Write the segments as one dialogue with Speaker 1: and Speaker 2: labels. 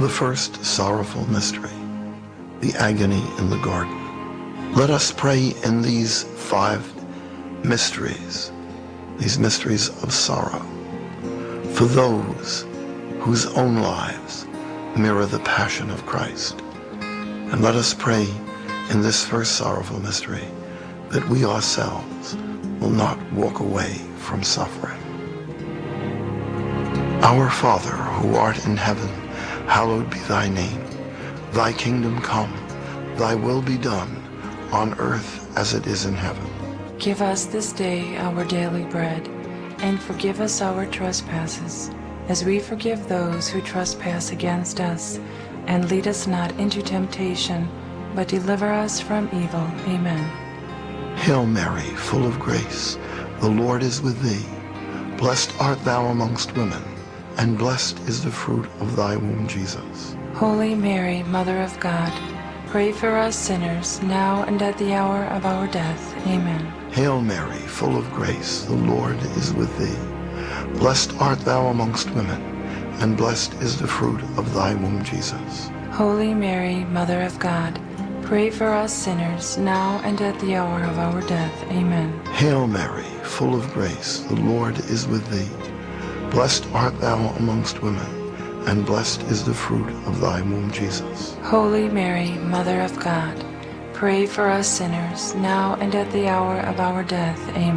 Speaker 1: The first sorrowful mystery, the agony in the garden. Let us pray in these 5 mysteries, these mysteries of sorrow, for those whose own lives mirror the passion of Christ. And let us pray in this first sorrowful mystery that we ourselves will not walk away from suffering. Our Father, who art in heaven, hallowed be thy name. Thy kingdom come, thy will be done, on earth as it is in heaven.
Speaker 2: Give us this day our daily bread, and forgive us our trespasses, as we forgive those who trespass against us. And lead us not into temptation, but deliver us from evil. Amen.
Speaker 1: Hail Mary, full of grace, the Lord is with thee. Blessed art thou amongst women, and blessed is the fruit of thy womb, Jesus.
Speaker 2: Holy Mary, Mother of God, pray for us sinners, now and at the hour of our death. Amen.
Speaker 1: Hail Mary, full of grace, the Lord is with thee. Blessed art thou amongst women, and blessed is the fruit of thy womb, Jesus.
Speaker 2: Holy Mary, Mother of God, pray for us sinners, now and at the hour of our death. Amen.
Speaker 1: Hail Mary, full of grace, the Lord is with thee. Blessed art thou amongst women, and blessed is the fruit of thy womb, Jesus.
Speaker 2: Holy Mary, Mother of God, pray for us sinners, now and at the hour of our death.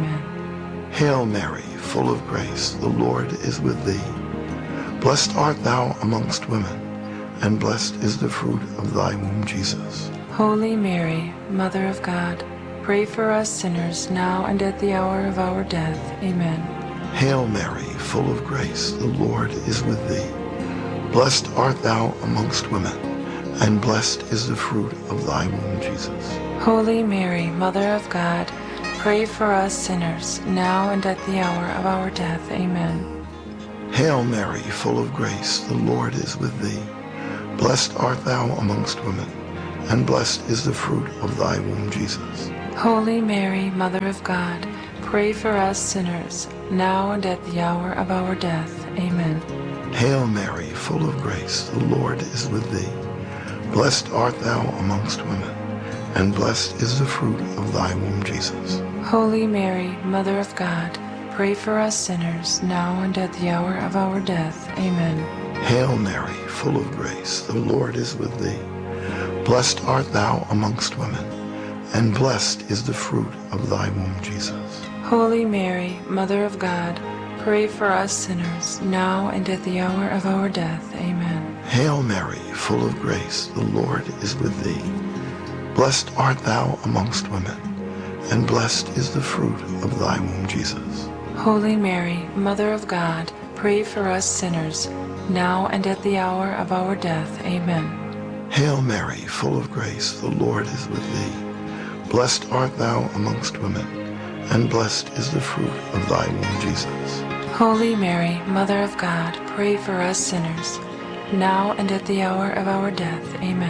Speaker 2: Amen.
Speaker 1: Hail Mary, full of grace, the Lord is with thee. Blessed art thou amongst women, and blessed is the fruit of thy womb, Jesus.
Speaker 2: Holy Mary, Mother of God, pray for us sinners, now and at the hour of our death. Amen.
Speaker 1: Hail Mary, full of grace, the Lord is with thee. Blessed art thou amongst women, and blessed is the fruit of thy womb, Jesus.
Speaker 2: Holy Mary, Mother of God, pray for us sinners, now and at the hour of our death. Amen.
Speaker 1: Hail Mary, full of grace, the Lord is with thee. Blessed art thou amongst women, and blessed is the fruit of thy womb, Jesus.
Speaker 2: Holy Mary, Mother of God, pray for us sinners, now and at the hour of our death. Amen.
Speaker 1: Hail Mary, full of grace, the Lord is with thee. Blessed art thou amongst women, and blessed is the fruit of thy womb, Jesus.
Speaker 2: Holy Mary, Mother of God, pray for us sinners, now and at the hour of our death. Amen.
Speaker 1: Hail Mary, full of grace, the Lord is with thee. Blessed art thou amongst women, and blessed is the fruit of thy womb, Jesus.
Speaker 2: Holy Mary, Mother of God, pray for us sinners, now and at the hour of our death. Amen.
Speaker 1: Hail Mary, full of grace, the Lord is with thee. Blessed art thou amongst women, and blessed is the fruit of thy womb, Jesus.
Speaker 2: Holy Mary, Mother of God, pray for us sinners, now and at the hour of our death. Amen.
Speaker 1: Hail Mary, full of grace, the Lord is with thee. Blessed art thou amongst women, and blessed is the fruit of thy womb, Jesus.
Speaker 2: Holy Mary, Mother of God, pray for us sinners, now and at the hour of our death.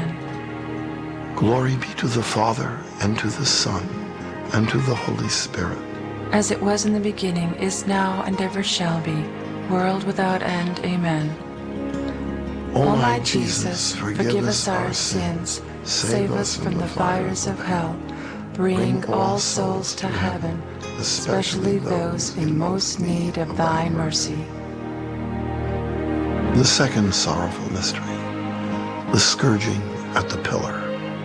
Speaker 2: Amen.
Speaker 1: Glory be to the Father, and to the Son, and to the Holy Spirit.
Speaker 2: As it was in the beginning, is now, and ever shall be, world without end. Amen.
Speaker 1: O my Jesus, forgive us our sins, save us from the fires of hell,
Speaker 2: bring all souls to heaven, especially those in most need of thy mercy.
Speaker 1: The second sorrowful mystery, the scourging at the pillar.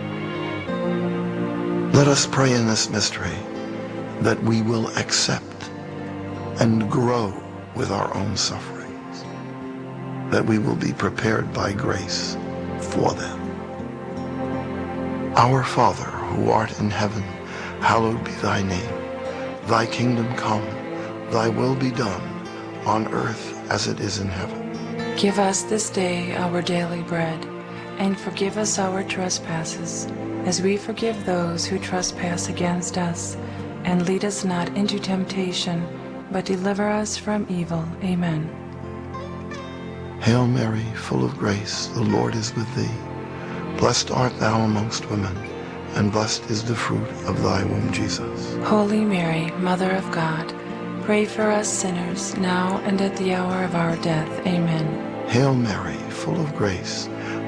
Speaker 1: Let us pray in this mystery that we will accept and grow with our own sufferings, that we will be prepared by grace for them. Our Father, who art in heaven, hallowed be thy name. Thy kingdom come, thy will be done, on earth as it is in heaven.
Speaker 2: Give us this day our daily bread, and forgive us our trespasses, as we forgive those who trespass against us. And lead us not into temptation, but deliver us from evil. Amen.
Speaker 1: Hail Mary, full of grace, the Lord is with thee. Blessed art thou amongst women, and blessed is the fruit of thy womb, Jesus.
Speaker 2: Holy Mary, Mother of God, pray for us sinners, now and at the hour of our death. Amen.
Speaker 1: Hail Mary, full of grace,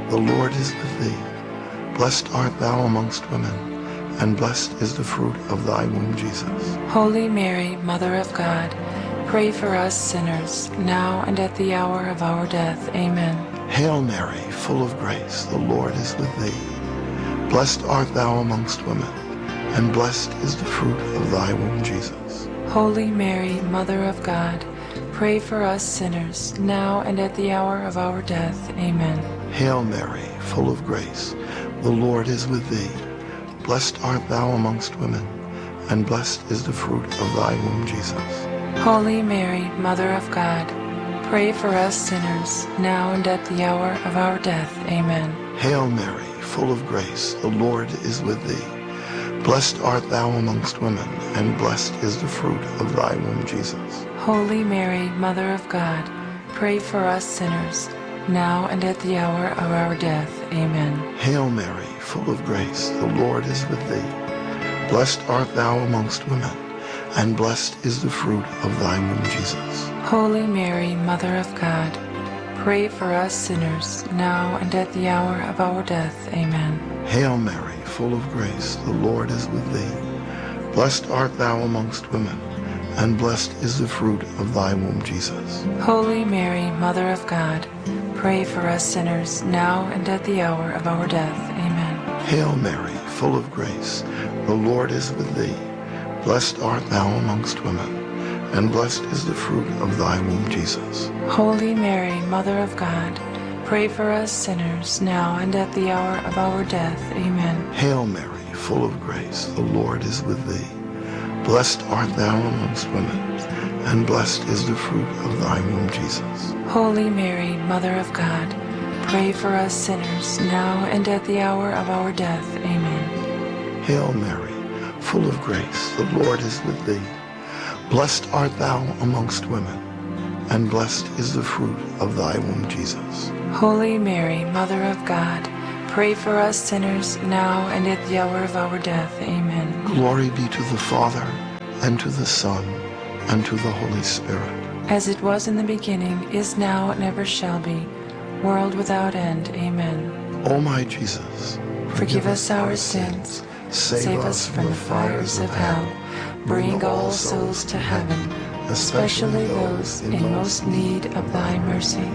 Speaker 1: the Lord is with thee. Blessed art thou amongst women, and blessed is the fruit of thy womb, Jesus.
Speaker 2: Holy Mary, Mother of God, pray for us sinners, now and at the hour of our death. Amen.
Speaker 1: Hail Mary, full of grace, the Lord is with thee. Blessed art thou amongst women, and blessed is the fruit of thy womb, Jesus.
Speaker 2: Holy Mary, Mother of God, pray for us sinners, now and at the hour of our death. Amen.
Speaker 1: Hail Mary, full of grace, the Lord is with thee. Blessed art thou amongst women, and blessed is the fruit of thy womb, Jesus.
Speaker 2: Holy Mary, Mother of God, pray for us sinners, now and at the hour of our death. Amen.
Speaker 1: Hail Mary, full of grace, the Lord is with thee. Blessed art thou amongst women, and blessed is the fruit of thy womb, Jesus.
Speaker 2: Holy Mary, Mother of God, pray for us sinners, now and at the hour of our death. Amen.
Speaker 1: Hail Mary, full of grace, the Lord is with thee. Blessed art thou amongst women, and blessed is the fruit of thy womb, Jesus.
Speaker 2: Holy Mary, Mother of God, pray for us sinners, now and at the hour of our death. Amen.
Speaker 1: Hail Mary, full of grace, the Lord is with thee. Blessed art thou amongst women, and blessed is the fruit of thy womb, Jesus.
Speaker 2: Holy Mary, Mother of God, pray for us sinners, now and at the hour of our death. Amen.
Speaker 1: Hail Mary, full of grace, the Lord is with thee. Blessed art thou amongst women, and blessed is the fruit of thy womb, Jesus.
Speaker 2: Holy Mary, Mother of God, pray for us sinners, now and at the hour of our death. Amen.
Speaker 1: Hail Mary, full of grace, the Lord is with thee. Blessed art thou amongst women, and blessed is the fruit of thy womb, Jesus.
Speaker 2: Holy Mary, Mother of God, pray for us sinners, now and at the hour of our death. Amen.
Speaker 1: Hail Mary, full of grace, the Lord is with thee. Blessed art thou amongst women, and blessed is the fruit of thy womb, Jesus.
Speaker 2: Holy Mary, Mother of God, pray for us sinners, now and at the hour of our death. Amen.
Speaker 1: Glory be to the Father, and to the Son, and to the Holy Spirit.
Speaker 2: As it was in the beginning, is now, and ever shall be, world without end. Amen.
Speaker 1: O my Jesus,
Speaker 2: Forgive us our sins, save us from the fires of hell, bring all souls to heaven, especially those in most need of thy mercy.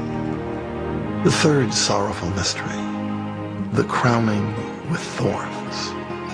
Speaker 1: The third sorrowful mystery, the crowning with thorns.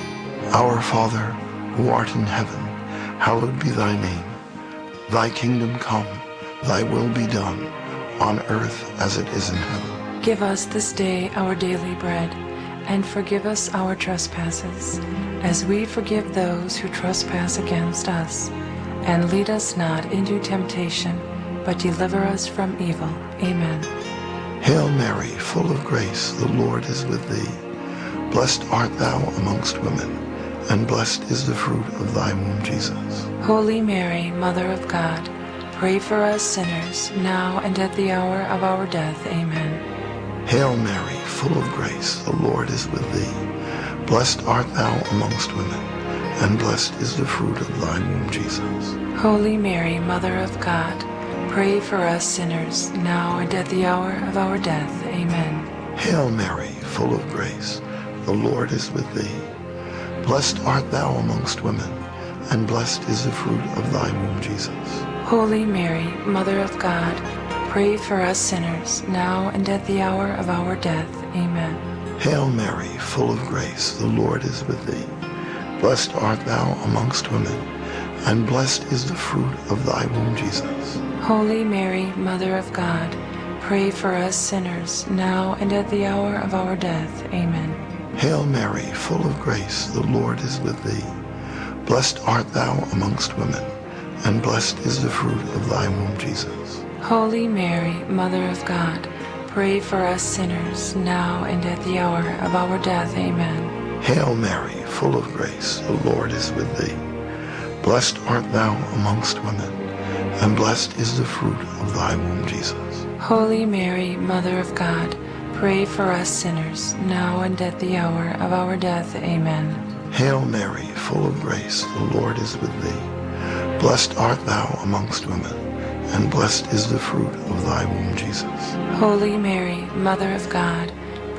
Speaker 1: Our Father, who art in heaven, hallowed be thy name. Thy kingdom come, thy will be done, on earth as it is in heaven.
Speaker 2: Give us this day our daily bread, and forgive us our trespasses, as we forgive those who trespass against us. And lead us not into temptation, but deliver us from evil. Amen.
Speaker 1: Hail Mary, full of grace, the Lord is with thee. Blessed art thou amongst women, and blessed is the fruit of thy womb, Jesus.
Speaker 2: Holy Mary, Mother of God, pray for us sinners, now and at the hour of our death. Amen.
Speaker 1: Hail Mary, full of grace, the Lord is with thee. Blessed art thou amongst women, and blessed is the fruit of thy womb, Jesus.
Speaker 2: Holy Mary, Mother of God, pray for us sinners, now and at the hour of our death. Amen.
Speaker 1: Hail Mary, full of grace, the Lord is with thee. Blessed art thou amongst women, and blessed is the fruit of thy womb, Jesus.
Speaker 2: Holy Mary, Mother of God, pray for us sinners, now and at the hour of our death. Amen.
Speaker 1: Hail Mary, full of grace, the Lord is with thee. Blessed art thou amongst women, and blessed is the fruit of thy womb, Jesus.
Speaker 2: Holy Mary, Mother of God, pray for us sinners, now and at the hour of our death. Amen.
Speaker 1: Hail Mary, full of grace, the Lord is with thee. Blessed art thou amongst women, and blessed is the fruit of thy womb, Jesus.
Speaker 2: Holy Mary, Mother of God, pray for us sinners, now and at the hour of our death. Amen.
Speaker 1: Hail Mary, full of grace, the Lord is with thee. Blessed art thou amongst women, and blessed is the fruit of thy womb, Jesus.
Speaker 2: Holy Mary, Mother of God, pray for us sinners, now and at the hour of our death. Amen.
Speaker 1: Hail Mary, full of grace, the Lord is with thee. Blessed art thou amongst women, and blessed is the fruit of thy womb, Jesus.
Speaker 2: Holy Mary, Mother of God,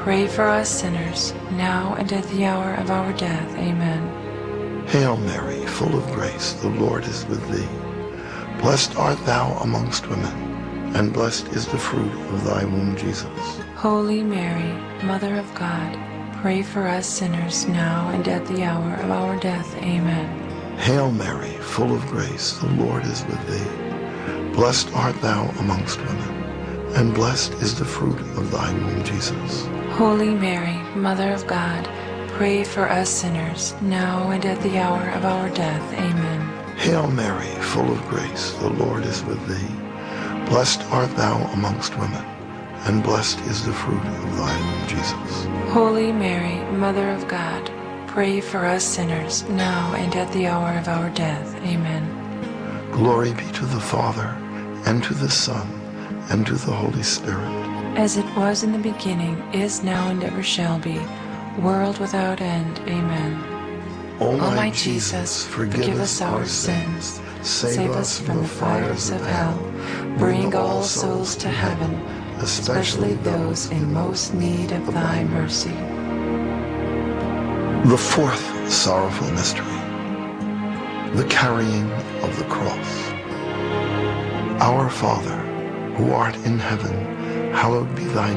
Speaker 2: pray for us sinners, now and at the hour of our death. Amen.
Speaker 1: Hail Mary, full of grace, the Lord is with thee. Blessed art thou amongst women, and blessed is the fruit of thy womb, Jesus.
Speaker 2: Holy Mary, Mother of God, pray for us sinners, now and at the hour of our death. Amen.
Speaker 1: Hail Mary, full of grace, the Lord is with thee. Blessed art thou amongst women, and blessed is the fruit of thy womb, Jesus.
Speaker 2: Holy Mary, Mother of God, pray for us sinners, now and at the hour of our death. Amen.
Speaker 1: Hail Mary, full of grace, the Lord is with thee. Blessed art thou amongst women, and blessed is the fruit of thy womb, Jesus.
Speaker 2: Holy Mary, Mother of God, pray for us sinners, now and at the hour of our death. Amen.
Speaker 1: Glory be to the Father, and to the Son, and to the Holy Spirit.
Speaker 2: As it was in the beginning, is now, and ever shall be, world without end. Amen.
Speaker 1: O my Jesus, forgive us our sins, save us from the fires of hell, bring all souls to heaven, especially those in most need of thy mercy. The fourth sorrowful mystery, the carrying of the cross. Our Father, who art in heaven, hallowed be thy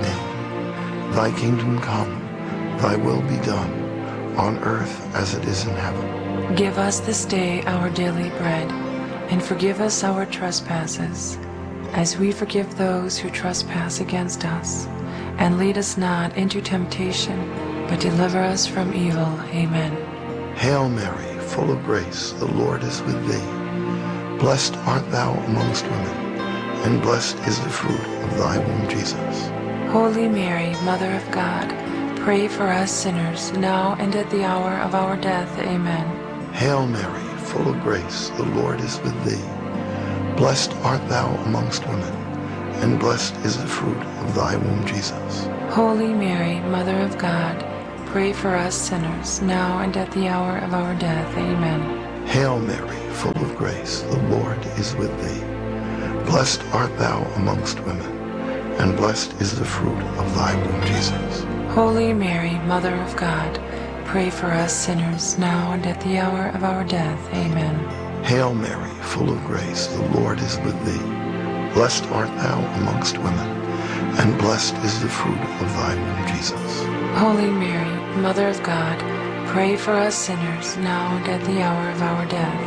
Speaker 1: name. Thy kingdom come, thy will be done, on earth as it is in heaven.
Speaker 2: Give us this day our daily bread, and forgive us our trespasses, as we forgive those who trespass against us. And lead us not into temptation, but deliver us from evil. Amen.
Speaker 1: Hail Mary, full of grace, the Lord is with thee. Blessed art thou amongst women, and blessed is the fruit of thy womb, Jesus.
Speaker 2: Holy Mary, Mother of God, pray for us sinners, now and at the hour of our death. Amen.
Speaker 1: Hail Mary, full of grace, the Lord is with thee. Blessed art thou amongst women, and blessed is the fruit of thy womb, Jesus.
Speaker 2: Holy Mary, Mother of God, pray for us sinners, now and at the hour of our death. Amen.
Speaker 1: Hail Mary, full of grace, the Lord is with thee. Blessed art thou amongst women, and blessed is the fruit of thy womb, Jesus.
Speaker 2: Holy Mary, Mother of God, pray for us sinners, now and at the hour of our death. Amen.
Speaker 1: Hail Mary, full of grace, the Lord is with thee. Blessed art thou amongst women, and blessed is the fruit of thy womb, Jesus.
Speaker 2: Holy Mary, Mother of God, pray for us sinners, now and at the hour of our death.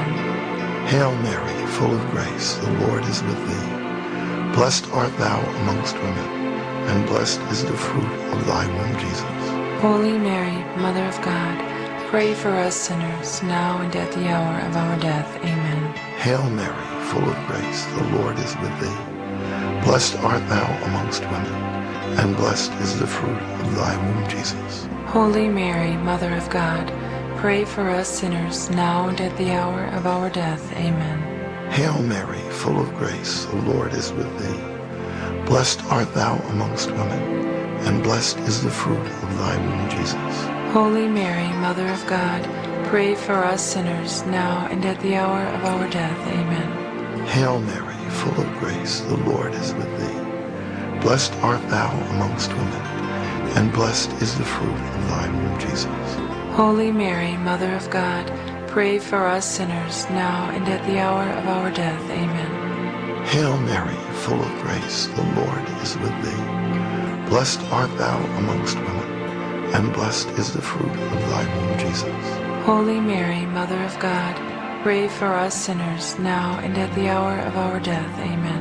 Speaker 2: Amen.
Speaker 1: Hail Mary, full of grace, the Lord is with thee. Blessed art thou amongst women, and blessed is the fruit of thy womb, Jesus.
Speaker 2: Holy Mary, Mother of God, pray for us sinners, now and at the hour of our death. Amen.
Speaker 1: Hail Mary, full of grace, the Lord is with thee. Blessed art thou amongst women, and blessed is the fruit of thy womb, Jesus.
Speaker 2: Holy Mary, Mother of God, pray for us sinners, now and at the hour of our death. Amen.
Speaker 1: Hail Mary, full of grace, the Lord is with thee. Blessed art thou amongst women, and blessed is the fruit of thy womb, Jesus.
Speaker 2: Holy Mary, Mother of God, pray for us sinners, now and at the hour of our death. Amen.
Speaker 1: Hail Mary, full of grace, the Lord is with thee. Blessed art thou amongst women, and blessed is the fruit of thy womb, Jesus.
Speaker 2: Holy Mary, Mother of God, pray for us sinners, now and at the hour of our death. Amen.
Speaker 1: Hail Mary, full of grace, the Lord is with thee. Blessed art thou amongst women, and blessed is the fruit of thy womb, Jesus.
Speaker 2: Holy Mary, Mother of God, pray for us sinners, now and at the hour of our death.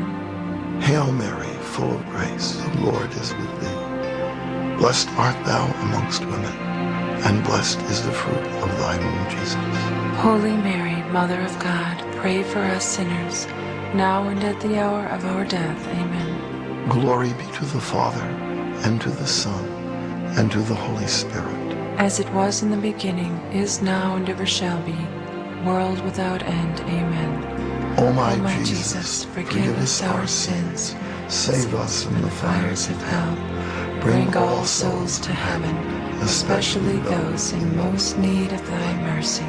Speaker 2: Amen.
Speaker 1: Hail Mary, full of grace, the Lord is with thee. Blessed art thou amongst women, and blessed is the fruit of thy womb, Jesus.
Speaker 2: Holy Mary, Mother of God, pray for us sinners, now and at the hour of our death. Amen.
Speaker 1: Glory be to the Father, and to the Son, and to the Holy Spirit.
Speaker 2: As it was in the beginning, is now, and ever shall be, world without end. Amen.
Speaker 1: O my Jesus, forgive us our sins, save us from the fires of hell, bring all souls to heaven, especially those in most need of thy mercy.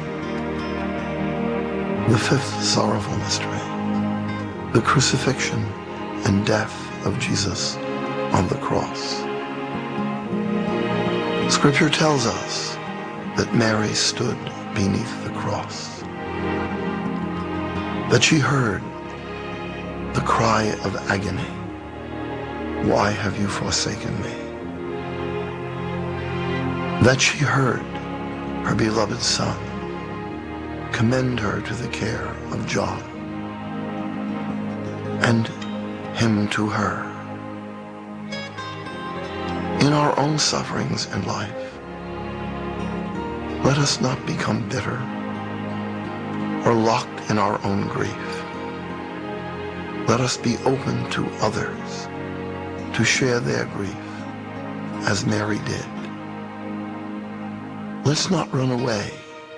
Speaker 1: The fifth sorrowful mystery, the crucifixion and death of Jesus on the cross. Scripture tells us that Mary stood beneath the cross, that she heard the cry of agony, "Why have you forsaken me?" That she heard her beloved Son commend her to the care of John, and him to her. In our own sufferings in life, let us not become bitter or locked in our own grief. Let us be open to others to share their grief as Mary did. Let's not run away.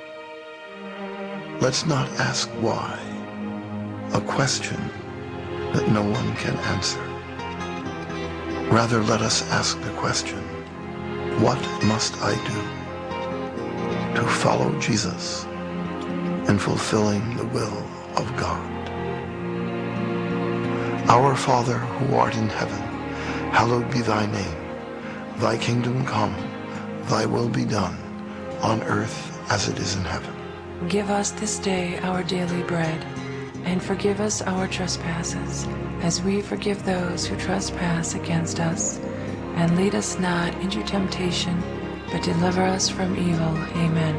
Speaker 1: Let's not ask why, a question that no one can answer. Rather, let us ask the question, what must I do to follow Jesus in fulfilling the will of God? Our Father who art in heaven, hallowed be thy name. Thy kingdom come, thy will be done, on earth as it is in heaven.
Speaker 2: Give us this day our daily bread, and forgive us our trespasses, as we forgive those who trespass against us. And lead us not into temptation, but deliver us from evil. Amen.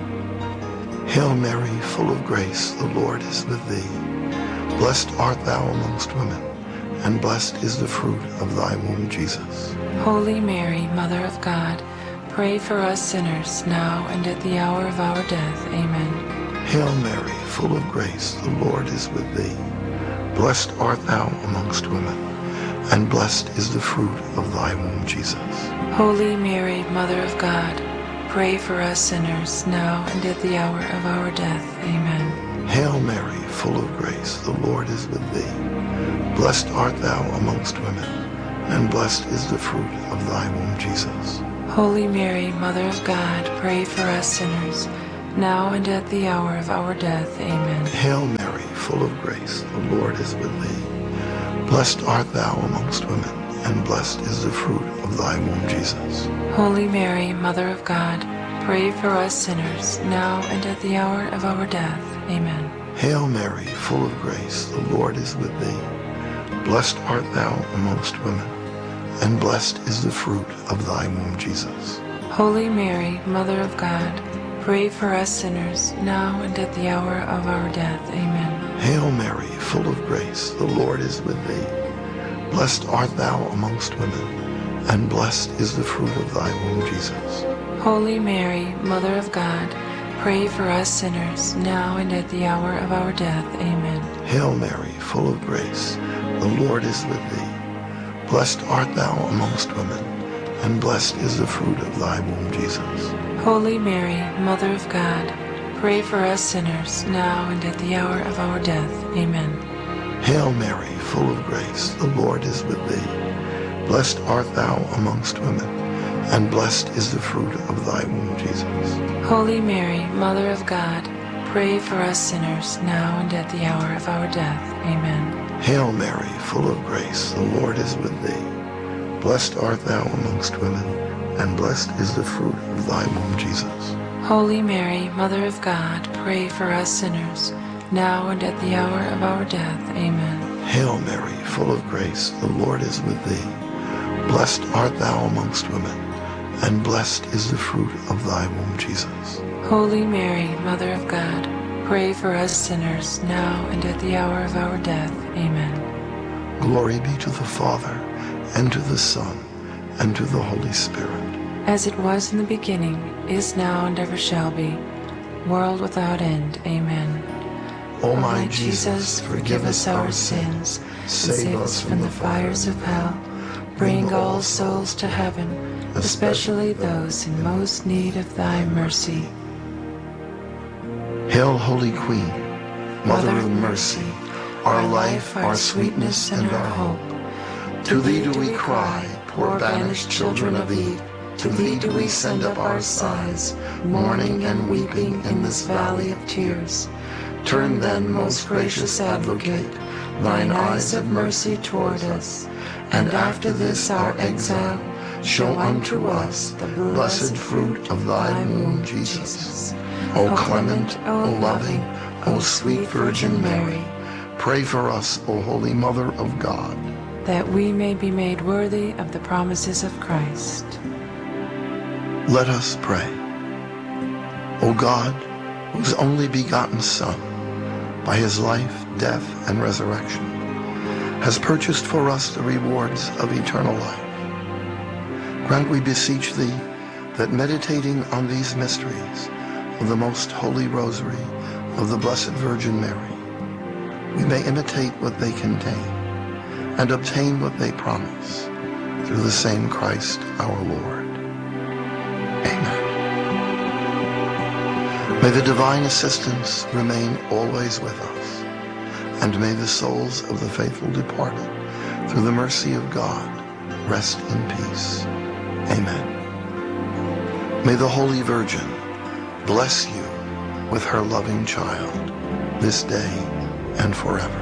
Speaker 1: Hail Mary, full of grace, the Lord is with thee. Blessed art thou amongst women, and blessed is the fruit of thy womb, Jesus.
Speaker 2: Holy Mary, Mother of God, pray for us sinners, now and at the hour of our death. Amen.
Speaker 1: Hail Mary, full of grace, the Lord is with thee. Blessed art thou amongst women, and blessed is the fruit of thy womb, Jesus.
Speaker 2: Holy Mary, Mother of God, pray for us sinners, now and at the hour of our death. Amen.
Speaker 1: Hail Mary, full of grace, the Lord is with thee. Blessed art thou amongst women, and blessed is the fruit of thy womb, Jesus.
Speaker 2: Holy Mary, Mother of God, pray for us sinners, now and at the hour of our death. Amen.
Speaker 1: Hail Mary, full of grace, the Lord is with thee. Blessed art thou amongst women, and blessed is the fruit of thy womb, Jesus.
Speaker 2: Holy Mary, Mother of God, pray for us sinners, now and at the hour of our death. Amen.
Speaker 1: Hail Mary, full of grace, the Lord is with thee. Blessed art thou amongst women, and blessed is the fruit of thy womb, Jesus.
Speaker 2: Holy Mary, Mother of God, pray for us sinners, now and at the hour of our death. Amen.
Speaker 1: Hail Mary, full of grace, the Lord is with thee. Blessed art thou amongst women, and blessed is the fruit of thy womb, Jesus.
Speaker 2: Holy Mary, Mother of God, pray for us sinners, now and at the hour of our death. Amen.
Speaker 1: Hail Mary, full of grace, the Lord is with thee. Blessed art thou amongst women, and blessed is the fruit of thy womb, Jesus.
Speaker 2: Holy Mary, Mother of God, pray for us sinners, now and at the hour of our death. Amen.
Speaker 1: Hail Mary, full of grace, the Lord is with thee. Blessed art thou amongst women, and blessed is the fruit of thy womb, Jesus.
Speaker 2: Holy Mary, Mother of God, pray for us sinners, now and at the hour of our death. Amen.
Speaker 1: Hail Mary, full of grace, the Lord is with thee. Blessed art thou amongst women, and blessed is the fruit of thy womb, Jesus.
Speaker 2: Holy Mary, Mother of God, pray for us sinners, now and at the hour of our death. Amen.
Speaker 1: Hail Mary, full of grace, the Lord is with thee. Blessed art thou amongst women, and blessed is the fruit of thy womb, Jesus.
Speaker 2: Holy Mary, Mother of God, pray for us sinners, now and at the hour of our death. Amen.
Speaker 1: Glory be to the Father, and to the Son, and to the Holy Spirit.
Speaker 2: As it was in the beginning, is now, and ever shall be, world without end. Amen.
Speaker 1: O my Jesus, forgive us our sins, save us from the fires of hell,
Speaker 2: Bring all souls to heaven, especially those in most need of thy mercy.
Speaker 1: Hail, Holy Queen, Mother of Mercy, our life, our sweetness, and our hope. To thee do we cry, poor banished children of Eve. To thee do we send up our sighs, mourning and weeping in this valley of tears. Turn then, most gracious Advocate, thine eyes of mercy toward us, and after this our exile, show unto us the blessed fruit of thy womb, Jesus. O clement, O loving, O sweet Virgin Mary, pray for us, O Holy Mother of God,
Speaker 2: that we may be made worthy of the promises of Christ.
Speaker 1: Let us pray. O God, whose only begotten Son, by his life, death, and resurrection, has purchased for us the rewards of eternal life, grant, we beseech thee, that meditating on these mysteries of the most holy rosary of the Blessed Virgin Mary, we may imitate what they contain and obtain what they promise, through the same Christ our Lord. Amen. May the divine assistance remain always with us, and may the souls of the faithful departed, through the mercy of God, rest in peace. Amen. May the Holy Virgin bless you with her loving child, this day and forever.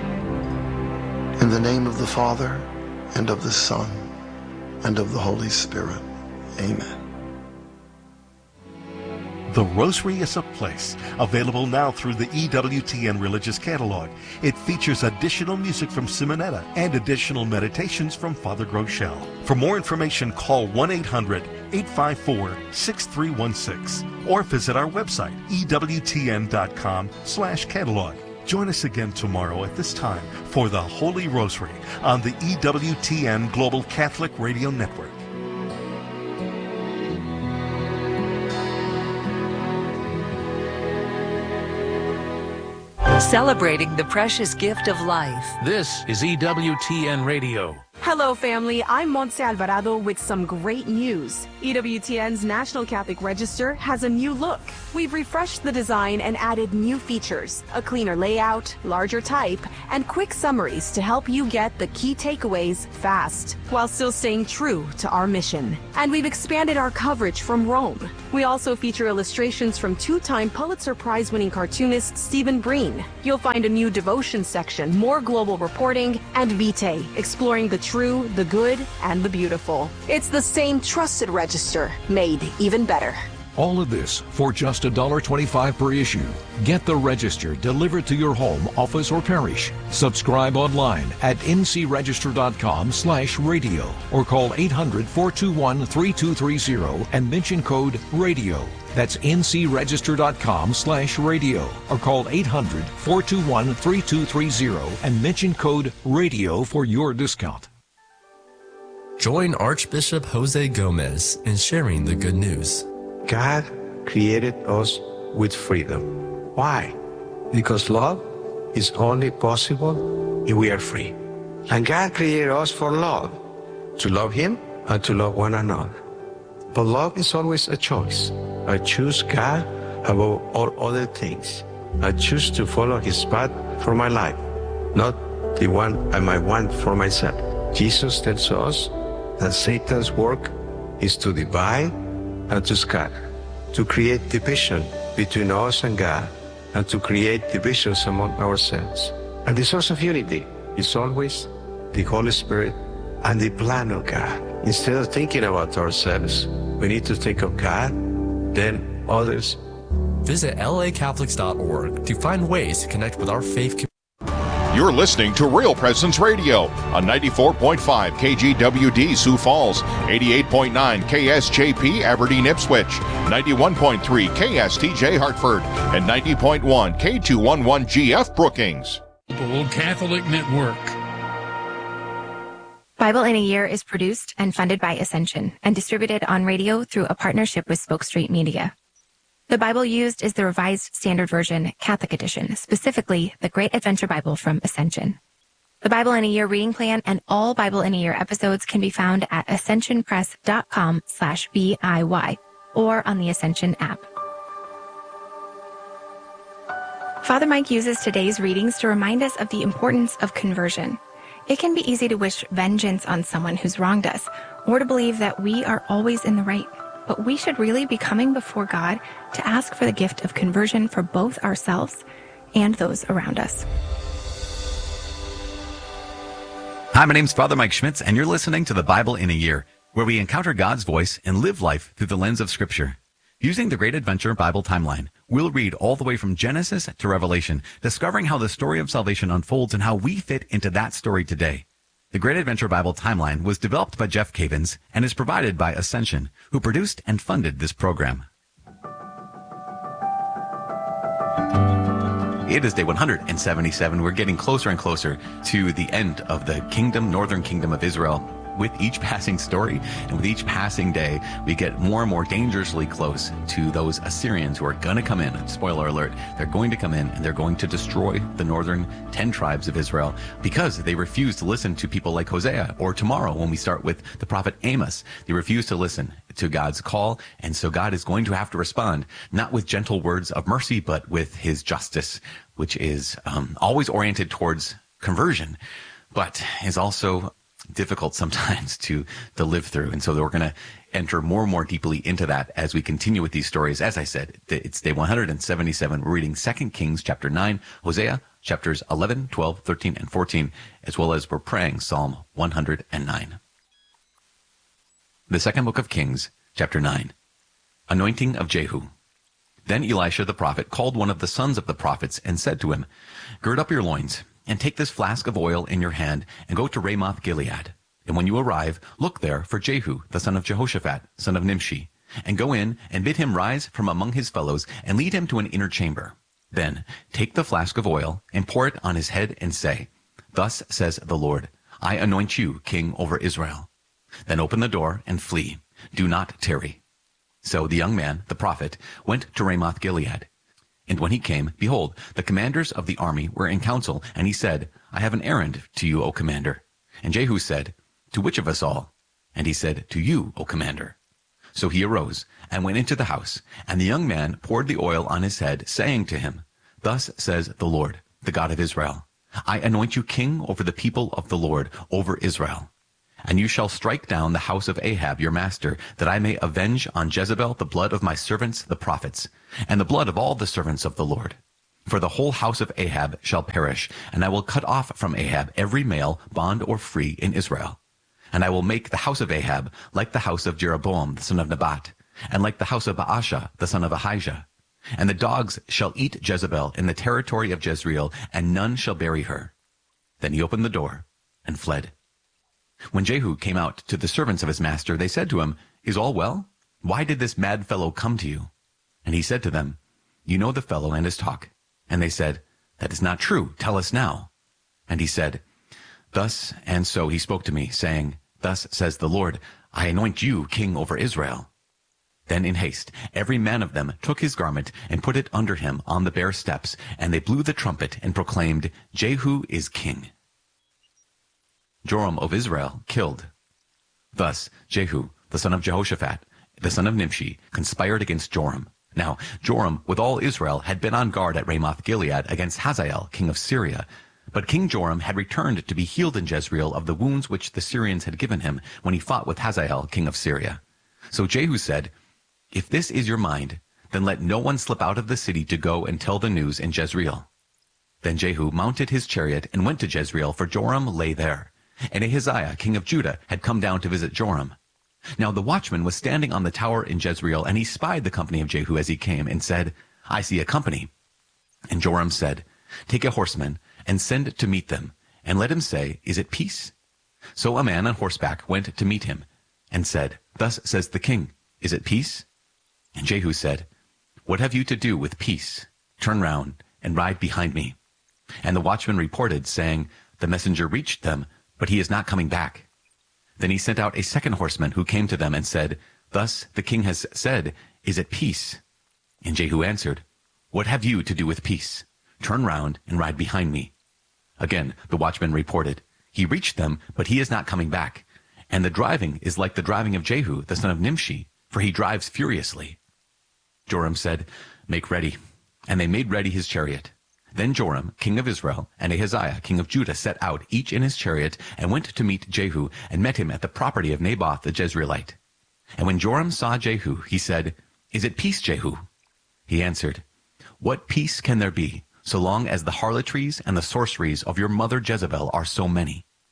Speaker 1: In the name of the Father, and of the Son, and of the Holy Spirit. Amen.
Speaker 3: The Rosary is a Place, available now through the EWTN Religious Catalog. It features additional music from Simonetta and additional meditations from Father Groeschel. For more information, call 1-800-854-6316 or visit our website, EWTN.com/catalog. Join us again tomorrow at this time for the Holy Rosary on the EWTN Global Catholic Radio Network.
Speaker 4: Celebrating the precious gift of life.
Speaker 5: This is EWTN Radio.
Speaker 6: Hello, family. I'm Montse Alvarado with some great news. EWTN's National Catholic Register has a new look. We've refreshed the design and added new features, a cleaner layout, larger type, and quick summaries to help you get the key takeaways fast, while still staying true to our mission. And we've expanded our coverage from Rome. We also feature illustrations from two-time Pulitzer Prize-winning cartoonist Stephen Breen. You'll find a new devotion section, more global reporting, and Vitae, exploring the true, the good, and the beautiful. It's the same trusted register, made even better.
Speaker 5: All of this for just $1.25 per issue. Get the Register delivered to your home, office, or parish. Subscribe online at ncregister.com/radio or call 800-421-3230 and mention code RADIO. That's ncregister.com/radio or call 800-421-3230 and mention code RADIO for your discount.
Speaker 7: Join Archbishop Jose Gomez in sharing the good news.
Speaker 8: God created us with freedom. Why? Because love is only possible if we are free. And God created us for love, to love Him and to love one another. But love is always a choice. I choose God above all other things. I choose to follow His path for my life, not the one I might want for myself. Jesus tells us that Satan's work is to divide and to scatter, to create division between us and God, and to create divisions among ourselves. And the source of unity is always the Holy Spirit and the plan of God. Instead of thinking about ourselves, we need to think of God, then others.
Speaker 7: Visit lacatholics.org to find ways to connect with our faith community.
Speaker 9: You're listening to Real Presence Radio on 94.5 KGWD Sioux Falls, 88.9 KSJP Aberdeen Ipswich, 91.3 KSTJ Hartford, and 90.1 K211GF Brookings.
Speaker 10: Global Catholic Network.
Speaker 11: Bible in a Year is produced and funded by Ascension and distributed on radio through a partnership with Spoke Street Media. The Bible used is the Revised Standard Version, Catholic Edition, specifically the Great Adventure Bible from Ascension. The Bible in a Year reading plan and all Bible in a Year episodes can be found at ascensionpress.com/BIY or on the Ascension app. Father Mike uses today's readings to remind us of the importance of conversion. It can be easy to wish vengeance on someone who's wronged us or to believe that we are always in the right. But we should really be coming before God to ask for the gift of conversion for both ourselves and those around us.
Speaker 12: Hi, my name's Father Mike Schmitz, and you're listening to the Bible in a Year, where we encounter God's voice and live life through the lens of Scripture. Using the Great Adventure Bible Timeline, we'll read all the way from Genesis to Revelation, discovering how the story of salvation unfolds and how we fit into that story today. The Great Adventure Bible Timeline was developed by Jeff Cavins and is provided by Ascension, who produced and funded this program. It is day 177. We're getting closer and closer to the end of the northern kingdom of Israel. With each passing story and with each passing day, we get more and more dangerously close to those Assyrians who are going to come in. Spoiler alert, they're going to come in and they're going to destroy the northern 10 tribes of Israel because they refuse to listen to people like Hosea. Or tomorrow, when we start with the prophet Amos, they refuse to listen to God's call. And so God is going to have to respond, not with gentle words of mercy, but with his justice, which is always oriented towards conversion, but is also difficult sometimes to live through. And so we're going to enter more and more deeply into that as we continue with these stories. As I said, it's day 177. We're reading 2 Kings chapter 9, Hosea chapters 11, 12, 13, and 14, as well as we're praying Psalm 109. The second book of Kings, chapter 9, Anointing of Jehu. Then Elisha the prophet called one of the sons of the prophets and said to him, "Gird up your loins, and take this flask of oil in your hand, and go to Ramoth Gilead. And when you arrive, look there for Jehu, the son of Jehoshaphat, son of Nimshi, and go in and bid him rise from among his fellows, and lead him to an inner chamber. Then take the flask of oil, and pour it on his head, and say, 'Thus says the Lord, I anoint you king over Israel.' Then open the door and flee. Do not tarry." So the young man, the prophet, went to Ramoth Gilead. And when he came, behold, the commanders of the army were in council, and he said, "I have an errand to you, O commander." And Jehu said, "To which of us all?" And he said, "To you, O commander." So he arose and went into the house, and the young man poured the oil on his head, saying to him, "Thus says the Lord, the God of Israel, I anoint you king over the people of the Lord, over Israel. And you shall strike down the house of Ahab your master, that I may avenge on Jezebel the blood of my servants the prophets, and the blood of all the servants of the Lord. For the whole house of Ahab shall perish, and I will cut off from Ahab every male, bond or free, in Israel. And I will make the house of Ahab like the house of Jeroboam the son of Nebat, and like the house of Baasha the son of Ahijah. And the dogs shall eat Jezebel in the territory of Jezreel, and none shall bury her." Then he opened the door and fled. When Jehu came out to the servants of his master, they said to him, "Is all well? Why did this mad fellow come to you?" And he said to them, "You know the fellow and his talk." And they said, "That is not true. Tell us now." And he said, "Thus and so he spoke to me, saying, 'Thus says the Lord, I anoint you king over Israel.'" Then in haste every man of them took his garment and put it under him on the bare steps, and they blew the trumpet and proclaimed, "Jehu is king." Joram of Israel killed. Thus Jehu, the son of Jehoshaphat, the son of Nimshi, conspired against Joram. Now Joram, with all Israel, had been on guard at Ramoth Gilead against Hazael, king of Syria. But King Joram had returned to be healed in Jezreel of the wounds which the Syrians had given him when he fought with Hazael, king of Syria. So Jehu said, "If this is your mind, then let no one slip out of the city to go and tell the news in Jezreel." Then Jehu mounted his chariot and went to Jezreel, for Joram lay there. And Ahaziah, king of Judah, had come down to visit Joram. Now the watchman was standing on the tower in Jezreel, and he spied the company of Jehu as he came, and said, "I see a company." And Joram said, "Take a horseman, and send to meet them, and let him say, 'Is it peace?'" So a man on horseback went to meet him, and said, "Thus says the king, 'Is it peace?'" And Jehu said, "What have you to do with peace? Turn round, and ride behind me." And the watchman reported, saying, "The messenger reached them, but he is not coming back." Then he sent out a second horseman, who came to them and said, "Thus the king has said, 'Is it peace?'" And Jehu answered, "What have you to do with peace? Turn round and ride behind me." Again the watchman reported, "He reached them, but he is not coming back. And the driving is like the driving of Jehu, the son of Nimshi, for he drives furiously." Joram said, "Make ready." And they made ready his chariot. Then Joram, king of Israel, and Ahaziah, king of Judah, set out, each in his chariot, and went to meet Jehu, and met him at the property of Naboth the Jezreelite. And when Joram saw Jehu, he said, "Is it peace, Jehu?" He answered, "What peace can there be, so long as the harlotries and the sorceries of your mother Jezebel are so many?"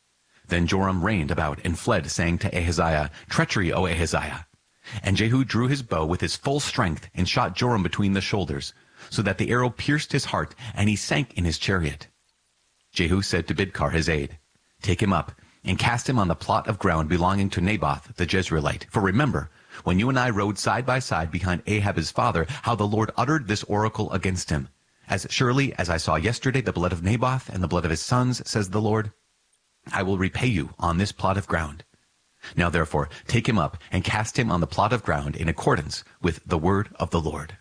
Speaker 12: Then Joram reigned about and fled, saying to Ahaziah, "Treachery, O Ahaziah." And Jehu drew his bow with his full strength and shot Joram between the shoulders, so that the arrow pierced his heart, and he sank in his chariot. Jehu said to Bidkar his aide, "Take him up, and cast him on the plot of ground belonging to Naboth the Jezreelite. For remember, when you and I rode side by side behind Ahab his father, how the Lord uttered this oracle against him. As surely as I saw yesterday the blood of Naboth and the blood of his sons, says the Lord, I will repay you on this plot of ground. Now therefore, take him up and cast him on the plot of ground in accordance with the word of the Lord."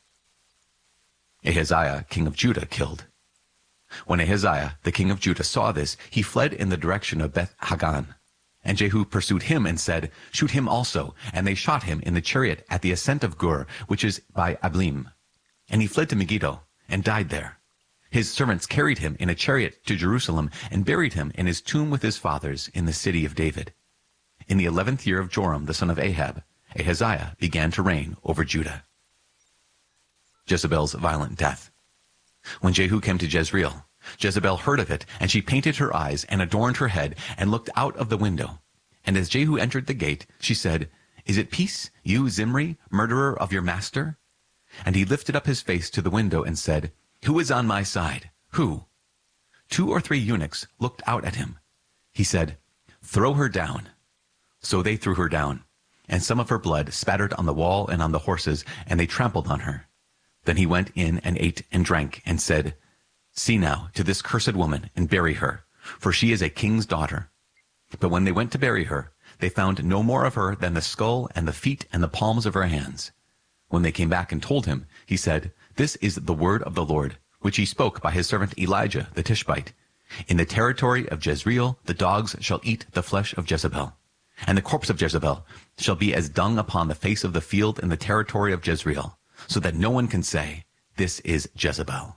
Speaker 12: Ahaziah, king of Judah, killed. When Ahaziah, the king of Judah, saw this, he fled in the direction of Beth Hagan. And Jehu pursued him and said, "Shoot him also." And they shot him in the chariot at the ascent of Gur, which is by Ablim. And he fled to Megiddo and died there. His servants carried him in a chariot to Jerusalem and buried him in his tomb with his fathers in the city of David. In the 11th year of Joram, the son of Ahab, Ahaziah began to reign over Judah. Jezebel's violent death. When Jehu came to Jezreel, Jezebel heard of it, and she painted her eyes and adorned her head and looked out of the window. And as Jehu entered the gate, she said, "Is it peace, you Zimri, murderer of your master?" And he lifted up his face to the window and said, "Who is on my side? Who?" 2 or 3 eunuchs looked out at him. He said, "Throw her down." So they threw her down, and some of her blood spattered on the wall and on the horses, and they trampled on her. Then he went in and ate and drank, and said, "See now to this cursed woman, and bury her, for she is a king's daughter." But when they went to bury her, they found no more of her than the skull and the feet and the palms of her hands. When they came back and told him, he said, "This is the word of the Lord, which he spoke by his servant Elijah the Tishbite. In the territory of Jezreel the dogs shall eat the flesh of Jezebel, and the corpse of Jezebel shall be as dung upon the face of the field in the territory of Jezreel, so that no one can say, 'This is Jezebel.'"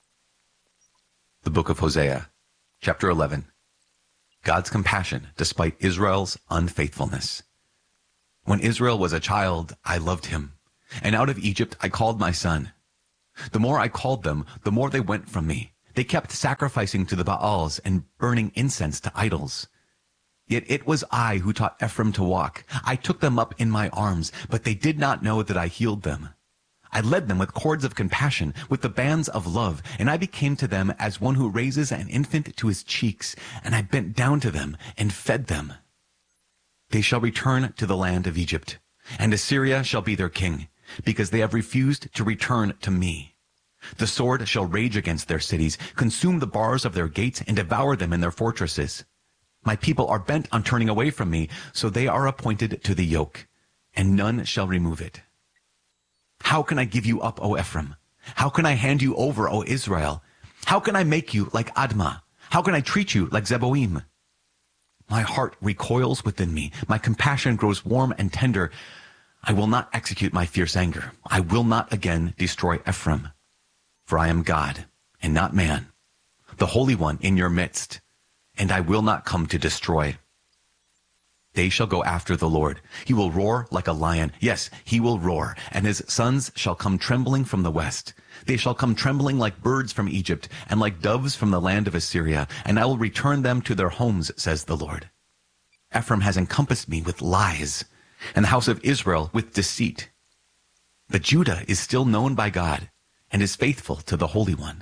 Speaker 12: The Book of Hosea, chapter 11. God's compassion despite Israel's unfaithfulness. When Israel was a child, I loved him, and out of Egypt I called my son. The more I called them, the more they went from me. They kept sacrificing to the Baals and burning incense to idols. Yet it was I who taught Ephraim to walk. I took them up in my arms, but they did not know that I healed them. I led them with cords of compassion, with the bands of love, and I became to them as one who raises an infant to his cheeks, and I bent down to them and fed them. They shall return to the land of Egypt, and Assyria shall be their king, because they have refused to return to me. The sword shall rage against their cities, consume the bars of their gates, and devour them in their fortresses. My people are bent on turning away from me, so they are appointed to the yoke, and none shall remove it. How can I give you up, O Ephraim? How can I hand you over, O Israel? How can I make you like Admah? How can I treat you like Zeboim? My heart recoils within me. My compassion grows warm and tender. I will not execute my fierce anger. I will not again destroy Ephraim. For I am God, and not man, the Holy One in your midst, and I will not come to destroy. They shall go after the Lord. He will roar like a lion. Yes, he will roar, and his sons shall come trembling from the west. They shall come trembling like birds from Egypt, and like doves from the land of Assyria, and I will return them to their homes, says the Lord. Ephraim has encompassed me with lies, and the house of Israel with deceit. But Judah is still known by God, and is faithful to the Holy One.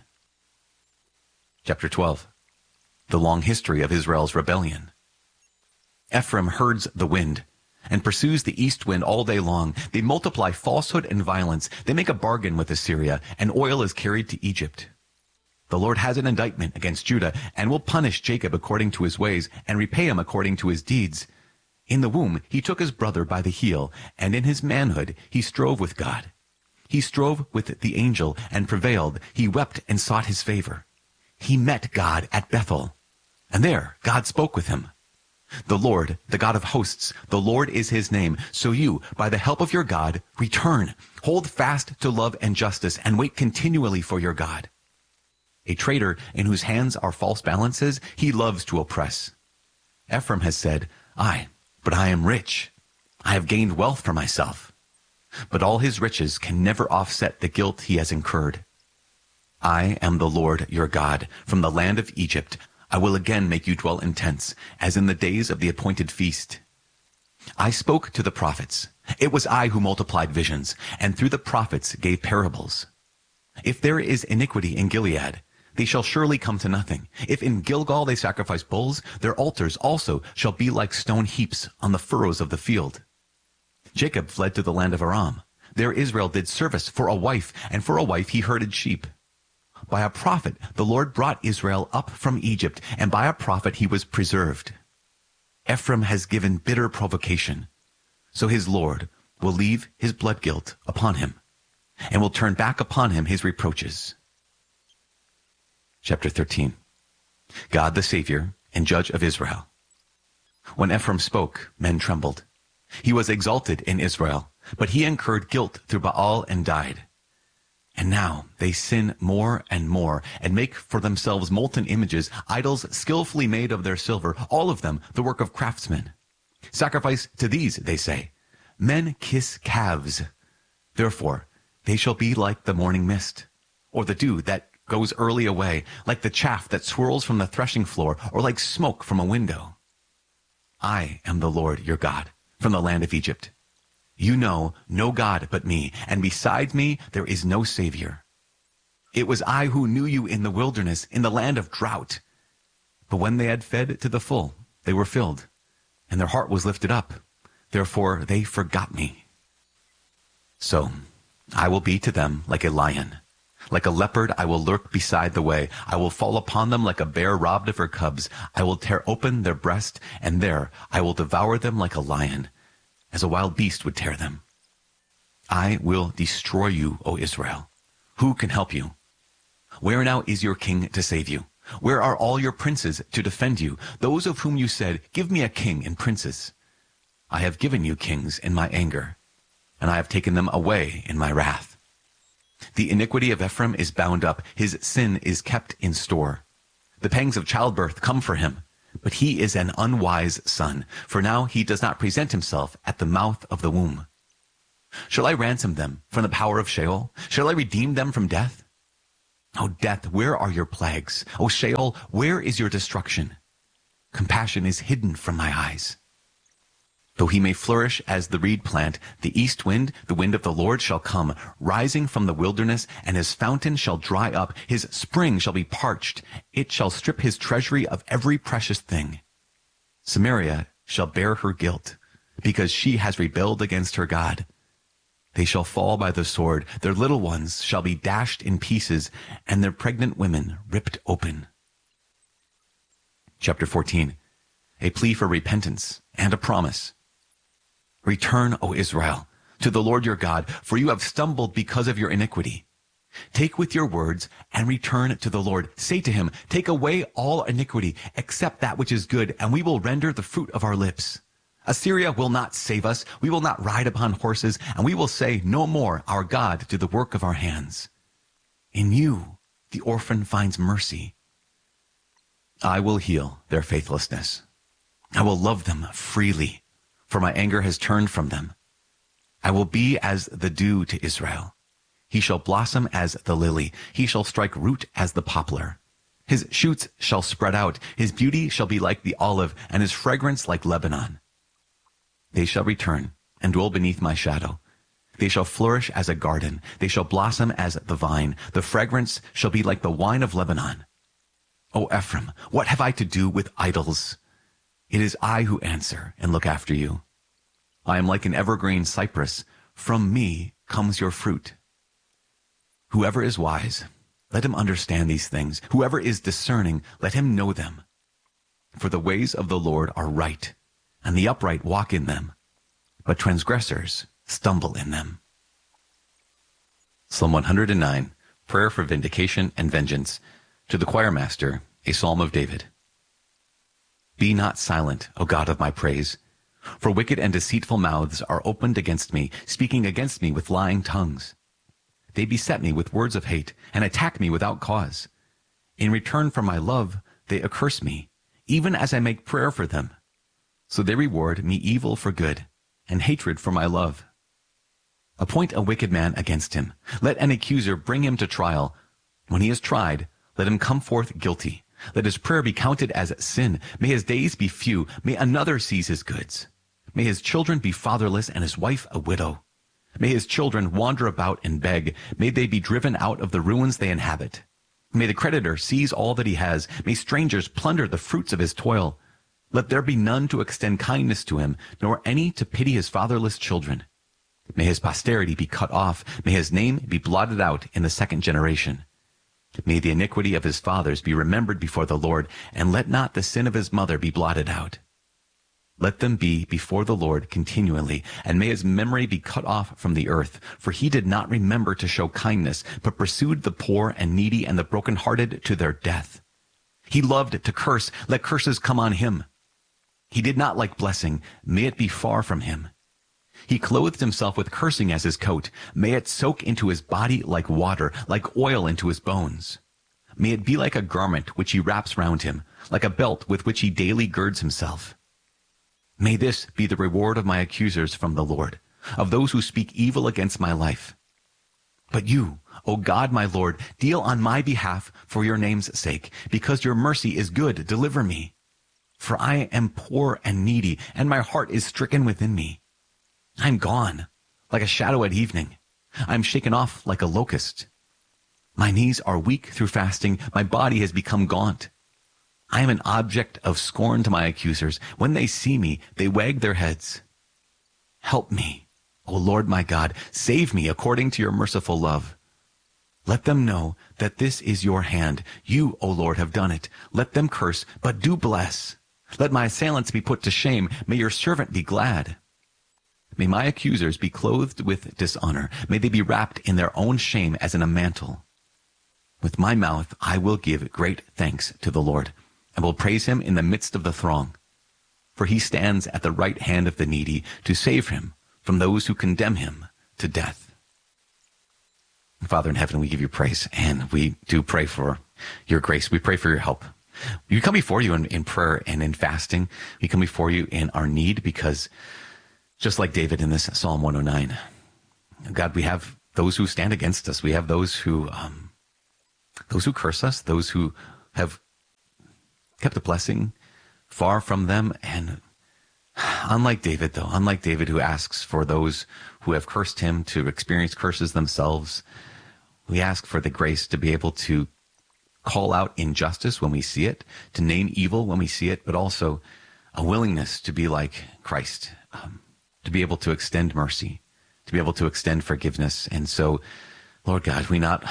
Speaker 12: Chapter 12. The long history of Israel's rebellion. Ephraim herds the wind and pursues the east wind all day long. They multiply falsehood and violence. They make a bargain with Assyria, and oil is carried to Egypt. The Lord has an indictment against Judah and will punish Jacob according to his ways and repay him according to his deeds. In the womb, he took his brother by the heel, and in his manhood, he strove with God. He strove with the angel and prevailed. He wept and sought his favor. He met God at Bethel, and there God spoke with him. The Lord, the God of hosts, the Lord is his name. So you, by the help of your God, return. Hold fast to love and justice, and wait continually for your God. A traitor in whose hands are false balances, he loves to oppress. Ephraim has said, but I am rich. I have gained wealth for myself. But all his riches can never offset the guilt he has incurred. I am the Lord your God, from the land of Egypt. I will again make you dwell in tents, as in the days of the appointed feast. I spoke to the prophets. It was I who multiplied visions, and through the prophets gave parables. If there is iniquity in Gilead, they shall surely come to nothing. If in Gilgal they sacrifice bulls, their altars also shall be like stone heaps on the furrows of the field. Jacob fled to the land of Aram. There Israel did service for a wife, and for a wife he herded sheep. By a prophet the Lord brought Israel up from Egypt, and by a prophet he was preserved. Ephraim has given bitter provocation, so his Lord will leave his blood guilt upon him, and will turn back upon him his reproaches. Chapter 13. God the Savior and Judge of Israel. When Ephraim spoke, men trembled. He was exalted in Israel, but he incurred guilt through Baal and died. And now they sin more and more, and make for themselves molten images, idols skillfully made of their silver, all of them the work of craftsmen. Sacrifice to these, they say. Men kiss calves. Therefore they shall be like the morning mist, or the dew that goes early away, like the chaff that swirls from the threshing floor, or like smoke from a window. I am the Lord your God, from the land of Egypt. You know no God but me, and beside me there is no Savior. It was I who knew you in the wilderness, in the land of drought. But when they had fed to the full, they were filled, and their heart was lifted up. Therefore they forgot me. So I will be to them like a lion. Like a leopard I will lurk beside the way. I will fall upon them like a bear robbed of her cubs. I will tear open their breast, and there I will devour them like a lion, as a wild beast would tear them. I will destroy you, O Israel. Who can help you? Where now is your king to save you? Where are all your princes to defend you? Those of whom you said, give me a king and princes. I have given you kings in my anger, and I have taken them away in my wrath. The iniquity of Ephraim is bound up. His sin is kept in store. The pangs of childbirth come for him. But he is an unwise son, for now he does not present himself at the mouth of the womb. Shall I ransom them from the power of Sheol? Shall I redeem them from death? O death, where are your plagues? O Sheol, where is your destruction? Compassion is hidden from my eyes. Though he may flourish as the reed plant, the east wind, the wind of the Lord, shall come, rising from the wilderness, and his fountain shall dry up. His spring shall be parched. It shall strip his treasury of every precious thing. Samaria shall bear her guilt, because she has rebelled against her God. They shall fall by the sword. Their little ones shall be dashed in pieces, and their pregnant women ripped open. Chapter 14. A plea for repentance and a promise. Return, O Israel, to the Lord your God, for you have stumbled because of your iniquity. Take with your words and return to the Lord. Say to him, take away all iniquity, except that which is good, and we will render the fruit of our lips. Assyria will not save us. We will not ride upon horses, and we will say no more, our God, to the work of our hands. In you the orphan finds mercy. I will heal their faithlessness. I will love them freely, for my anger has turned from them. I will be as the dew to Israel. He shall blossom as the lily. He shall strike root as the poplar. His shoots shall spread out. His beauty shall be like the olive, and his fragrance like Lebanon. They shall return and dwell beneath my shadow. They shall flourish as a garden. They shall blossom as the vine. The fragrance shall be like the wine of Lebanon. O Ephraim, what have I to do with idols? It is I who answer and look after you. I am like an evergreen cypress. From me comes your fruit. Whoever is wise, let him understand these things. Whoever is discerning, let him know them. For the ways of the Lord are right, and the upright walk in them, but transgressors stumble in them. Psalm 109, Prayer for Vindication and Vengeance. To the choir master, a psalm of David. Be not silent, O God of my praise, for wicked and deceitful mouths are opened against me, speaking against me with lying tongues. They beset me with words of hate, and attack me without cause. In return for my love, they accurse me, even as I make prayer for them. So they reward me evil for good, and hatred for my love. Appoint a wicked man against him. Let an accuser bring him to trial. When he is tried, let him come forth guilty. Let his prayer be counted as sin. May his days be few. May another seize his goods. May his children be fatherless and his wife a widow. May his children wander about and beg. May they be driven out of the ruins they inhabit. May the creditor seize all that he has. May strangers plunder the fruits of his toil. Let there be none to extend kindness to him, nor any to pity his fatherless children. May his posterity be cut off. May his name be blotted out in the second generation. May the iniquity of his fathers be remembered before the Lord, and let not the sin of his mother be blotted out. Let them be before the Lord continually, and may his memory be cut off from the earth. For he did not remember to show kindness, but pursued the poor and needy and the brokenhearted to their death. He loved to curse. Let curses come on him. He did not like blessing. May it be far from him. He clothed himself with cursing as his coat. May it soak into his body like water, like oil into his bones. May it be like a garment which he wraps round him, like a belt with which he daily girds himself. May this be the reward of my accusers from the Lord, of those who speak evil against my life. But you, O God, my Lord, deal on my behalf for your name's sake, because your mercy is good. Deliver me. For I am poor and needy, and my heart is stricken within me. I am gone, like a shadow at evening. I am shaken off like a locust. My knees are weak through fasting. My body has become gaunt. I am an object of scorn to my accusers. When they see me, they wag their heads. Help me, O Lord my God. Save me according to your merciful love. Let them know that this is your hand. You, O Lord, have done it. Let them curse, but do bless. Let my assailants be put to shame. May your servant be glad. May my accusers be clothed with dishonor. May they be wrapped in their own shame as in a mantle. With my mouth I will give great thanks to the Lord, and will praise him in the midst of the throng. For he stands at the right hand of the needy to save him from those who condemn him to death. Father in heaven, we give you praise, and we do pray for your grace. We pray for your help. We come before you in prayer and in fasting. We come before you in our need, because just like David in this Psalm 109, God, we have those who stand against us. We have those who curse us, those who have kept the blessing far from them. And unlike David, who asks for those who have cursed him to experience curses themselves, we ask for the grace to be able to call out injustice when we see it, to name evil when we see it, but also a willingness to be like Christ, to be able to extend mercy, to be able to extend forgiveness. And so, Lord God,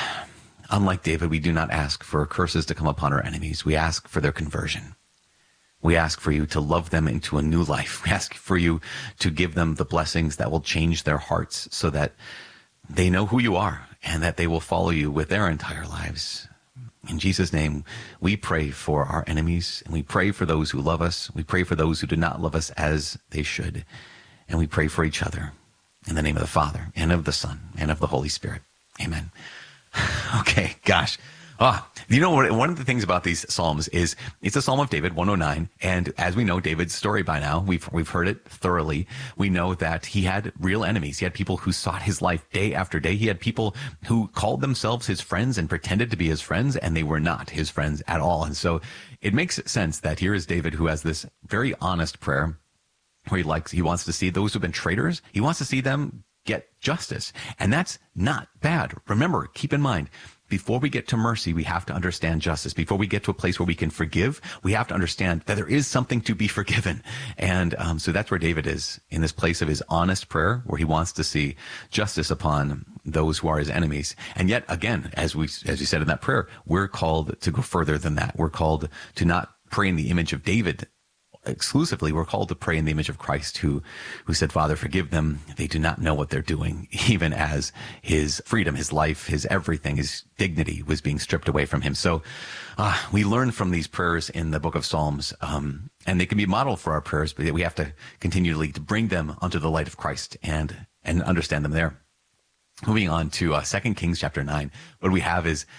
Speaker 12: unlike David, we do not ask for curses to come upon our enemies. We ask for their conversion. We ask for you to love them into a new life. We ask for you to give them the blessings that will change their hearts so that they know who you are and that they will follow you with their entire lives. In Jesus' name, we pray for our enemies, and we pray for those who love us. We pray for those who do not love us as they should. And we pray for each other in the name of the Father and of the Son and of the Holy Spirit. Amen. Okay, gosh. You know what? One of the things about these Psalms is it's a Psalm of David, 109. And as we know David's story by now, we've heard it thoroughly. We know that he had real enemies. He had people who sought his life day after day. He had people who called themselves his friends and pretended to be his friends, and they were not his friends at all. And so it makes sense that here is David, who has this very honest prayer where he wants to see those who've been traitors. He wants to see them get justice. And that's not bad. Remember, keep in mind, before we get to mercy, we have to understand justice. Before we get to a place where we can forgive, we have to understand that there is something to be forgiven. And so that's where David is, in this place of his honest prayer, where he wants to see justice upon those who are his enemies. And yet, again, as you said in that prayer, we're called to go further than that. We're called to not pray in the image of David exclusively. We're called to pray in the image of Christ, who said, Father, forgive them. They do not know what they're doing, even as his freedom, his life, his everything, his dignity was being stripped away from him. So we learn from these prayers in the book of Psalms, and they can be modeled for our prayers, but we have to continually to bring them unto the light of Christ and understand them there. Moving on to 2 Kings chapter 9, what we have is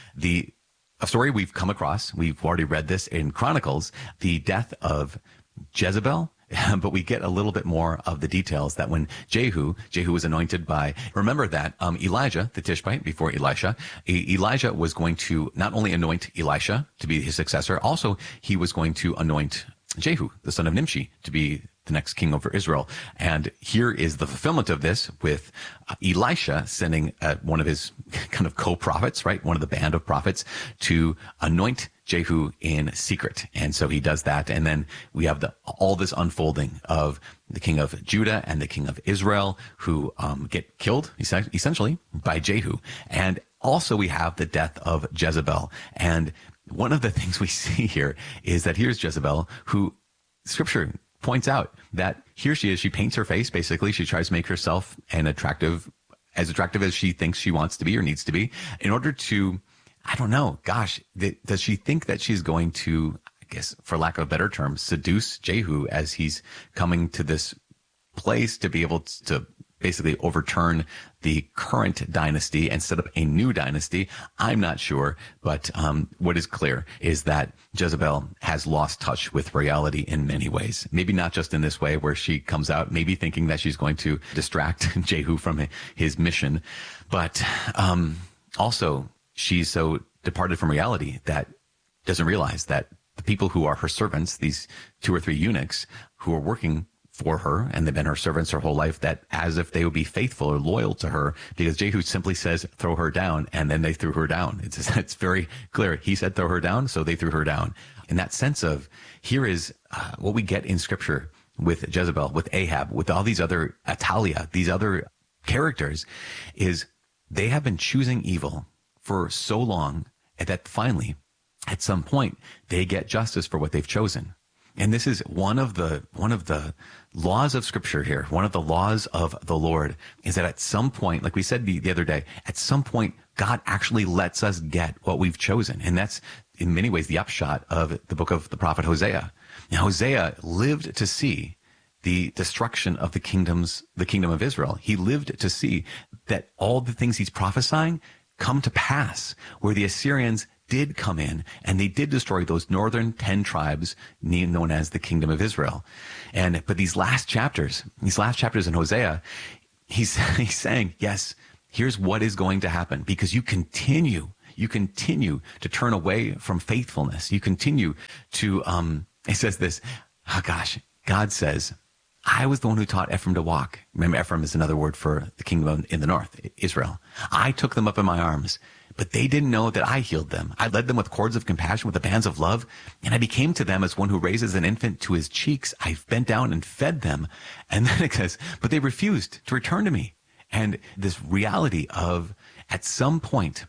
Speaker 12: a story we've come across. We've already read this in Chronicles, the death of Jezebel. but we get a little bit more of the details that when Jehu was anointed by, remember that Elijah, the Tishbite, before Elisha, Elijah was going to not only anoint Elisha to be his successor, also he was going to anoint Jehu, the son of Nimshi, to be the next king over Israel. And here is the fulfillment of this with Elisha sending one of his kind of co-prophets, right? One of the band of prophets to anoint Jehu in secret. And so he does that. And then we have all this unfolding of the king of Judah and the king of Israel who get killed essentially by Jehu. And also we have the death of Jezebel. And one of the things we see here is that here's Jezebel, who scripture points out that here she is. She paints her face. Basically, she tries to make herself as attractive as she thinks she wants to be or needs to be in order to, I don't know, gosh, does she think that she's going to, I guess, for lack of a better term, seduce Jehu as he's coming to this place to be able to basically overturn the current dynasty and set up a new dynasty? I'm not sure, but what is clear is that Jezebel has lost touch with reality in many ways. Maybe not just in this way where she comes out maybe thinking that she's going to distract Jehu from his mission, but also she's so departed from reality that doesn't realize that the people who are her servants, these 2 or 3 eunuchs who are working for her, and they've been her servants her whole life, that as if they would be faithful or loyal to her, because Jehu simply says, throw her down, and then they threw her down. It's very clear. He said, throw her down, so they threw her down. In that sense of, here is what we get in scripture with Jezebel, with Ahab, with all these other, Atalia, these other characters, is they have been choosing evil for so long that finally, at some point, they get justice for what they've chosen. And this is one of the laws of scripture here. One of the laws of the Lord is that at some point, like we said the other day, at some point, God actually lets us get what we've chosen. And that's in many ways the upshot of the book of the prophet Hosea. Now, Hosea lived to see the destruction of the kingdom of Israel. He lived to see that all the things he's prophesying come to pass, where the Assyrians did come in and they did destroy those northern 10 tribes known as the kingdom of Israel. But these last chapters in Hosea, he's saying, yes, here's what is going to happen, because you continue to turn away from faithfulness. You continue to, he says this, God says, I was the one who taught Ephraim to walk. Remember, Ephraim is another word for the kingdom in the north, Israel. I took them up in my arms, but they didn't know that I healed them. I led them with cords of compassion, with the bands of love, and I became to them as one who raises an infant to his cheeks. I bent down and fed them. And then it says, but they refused to return to me. And this reality of at some point,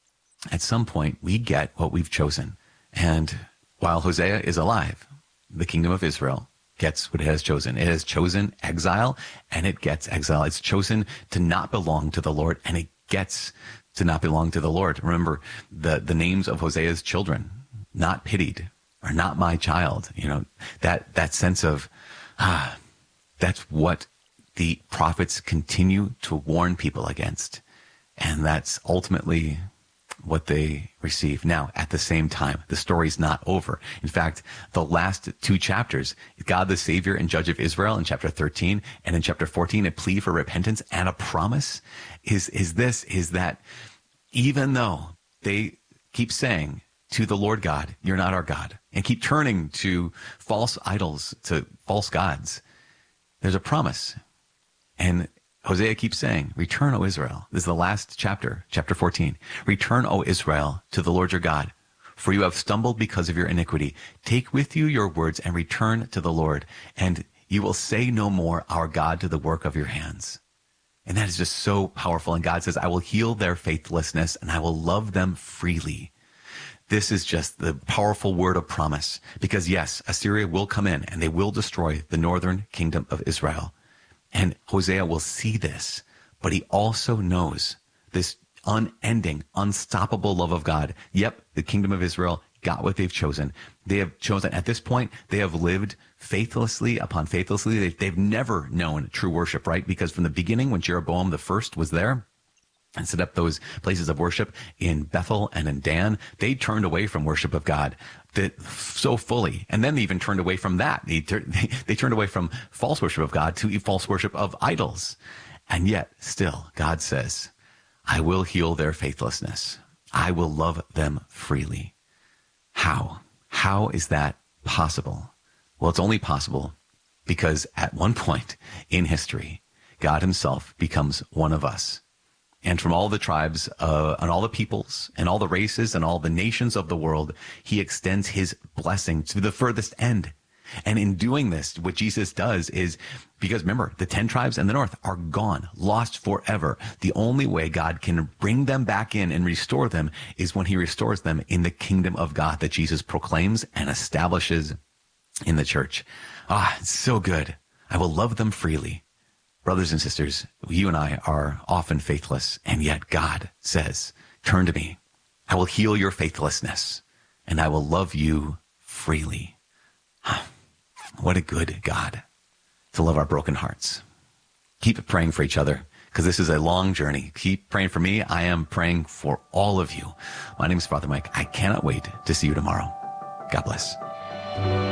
Speaker 12: we get what we've chosen. And while Hosea is alive, the kingdom of Israel gets what it has chosen. It has chosen exile, and it gets exile. It's chosen to not belong to the Lord, and it gets to not belong to the Lord. Remember the names of Hosea's children, not pitied, or not my child. You know, that sense of, that's what the prophets continue to warn people against. And that's ultimately what they receive. Now, at the same time, the story's not over. In fact, the last 2 chapters, God the Savior and Judge of Israel in chapter 13, and in chapter 14, a plea for repentance and a promise is that even though they keep saying to the Lord God, you're not our God, and keep turning to false idols, to false gods, there's a promise. And Hosea keeps saying, return, O Israel. This is the last chapter, chapter 14. Return, O Israel, to the Lord your God, for you have stumbled because of your iniquity. Take with you your words and return to the Lord, and you will say no more, our God, to the work of your hands. And that is just so powerful. And God says, I will heal their faithlessness and I will love them freely. This is just the powerful word of promise, because yes, Assyria will come in and they will destroy the northern kingdom of Israel. And Hosea will see this, but he also knows this unending, unstoppable love of God. Yep, the kingdom of Israel got what they've chosen. They have chosen, at this point, they have lived faithlessly upon faithlessly. They've never known true worship, right? Because from the beginning, when Jeroboam the first was there, and set up those places of worship in Bethel and in Dan, they turned away from worship of God so fully. And then they even turned away from that. They turned away from false worship of God to false worship of idols. And yet still God says, I will heal their faithlessness. I will love them freely. How? How is that possible? Well, it's only possible because at one point in history, God himself becomes one of us. And from all the tribes and all the peoples and all the races and all the nations of the world, he extends his blessing to the furthest end. And in doing this, what Jesus does is, because remember, the 10 tribes in the north are gone, lost forever. The only way God can bring them back in and restore them is when he restores them in the kingdom of God that Jesus proclaims and establishes in the church. It's so good. I will love them freely. Brothers and sisters, you and I are often faithless, and yet God says, turn to me. I will heal your faithlessness, and I will love you freely. What a good God to love our broken hearts. Keep praying for each other, because this is a long journey. Keep praying for me. I am praying for all of you. My name is Father Mike. I cannot wait to see you tomorrow. God bless.